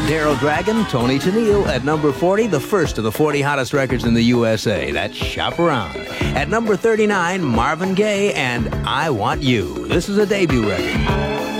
Daryl Dragon, Tony Tennille. At number 40, the first of the 40 hottest records in the USA. That's Shop Around. At number 39, Marvin Gaye and I Want You. This is a debut record.